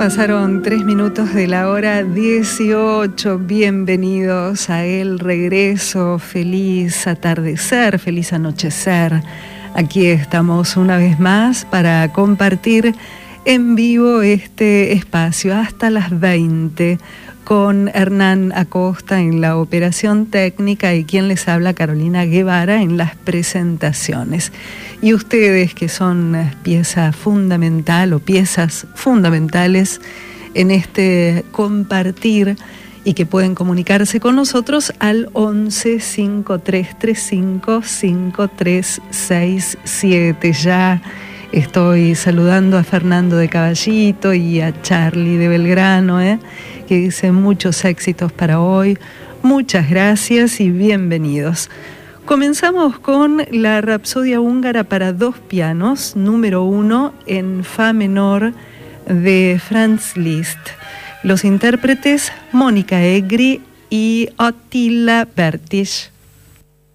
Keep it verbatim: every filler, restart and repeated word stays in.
Pasaron tres minutos de la hora dieciocho. Bienvenidos a El Regreso. Feliz atardecer, feliz anochecer. Aquí estamos una vez más para compartir en vivo este espacio hasta las veinte con Hernán Acosta en la operación técnica y quien les habla, Carolina Guevara, en las presentaciones. Y ustedes, que son pieza fundamental o piezas fundamentales en este compartir y que pueden comunicarse con nosotros al once, cinco tres tres cinco, cinco tres seis siete. Ya estoy saludando a Fernando de Caballito y a Charlie de Belgrano, ¿eh? que dice muchos éxitos para hoy. Muchas gracias y bienvenidos. Comenzamos con la Rapsodia húngara para dos pianos, número uno en fa menor de Franz Liszt. Los intérpretes Mónica Egri y Attila Bertisch.